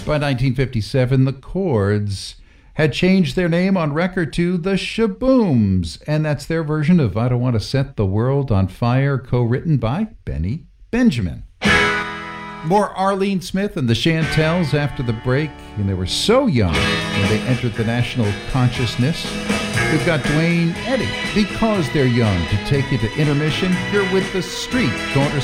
By 1957, the Chords had changed their name on record to the Shabooms, and that's their version of I Don't Want to Set the World on Fire, co-written by Benny Benjamin. More Arlene Smith and the Chantels after the break, and they were so young when they entered the national consciousness. We've got Dwayne Eddy, Because They're Young, to take you to intermission. You're with the Street Corner